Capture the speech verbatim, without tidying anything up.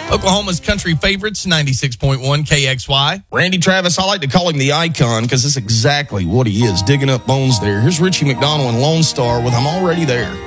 Oklahoma's country favorites, ninety-six point one K X Y. Randy Travis, I like to call him the icon because that's exactly what he is, digging up bones there. Here's Richie McDonald and Lone Star with I'm Already There.